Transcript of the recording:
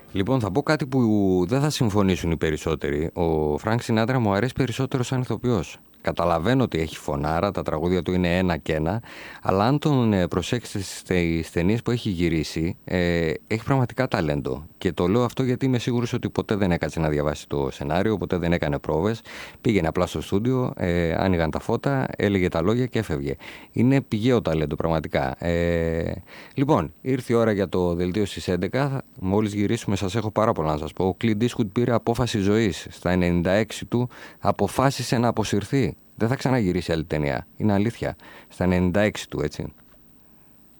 Λοιπόν, θα πω κάτι που δεν θα συμφωνήσουν οι περισσότεροι. Ο Φρανκ Σινάτρα μου αρέσει περισσότερο σαν ηθοποιός. Καταλαβαίνω ότι έχει φωνάρα, τα τραγούδια του είναι ένα και ένα, αλλά αν τον προσέξετε στις ταινίες που έχει γυρίσει, έχει πραγματικά ταλέντο. Και το λέω αυτό γιατί είμαι σίγουρος ότι ποτέ δεν έκατσε να διαβάσει το σενάριο, ποτέ δεν έκανε πρόβες. Πήγαινε απλά στο στούντιο, άνοιγαν τα φώτα, έλεγε τα λόγια και έφευγε. Είναι πηγαίο ταλέντο, πραγματικά. Λοιπόν, ήρθε η ώρα για το δελτίο στις 11. Μόλις γυρίσουμε, σας έχω πάρα πολλά να σας πω. Ο Clint Eastwood πήρε απόφαση ζωής. Στα 96 του αποφάσισε να αποσυρθεί. Δεν θα ξαναγυρίσει άλλη ταινία. Είναι αλήθεια. Στα 96 του, έτσι.